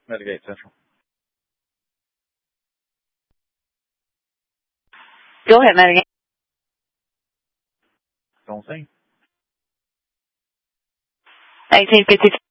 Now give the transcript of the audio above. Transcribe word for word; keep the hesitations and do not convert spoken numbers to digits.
Medigate Central. Go ahead, Medigate. Don't think. eighteen fifty.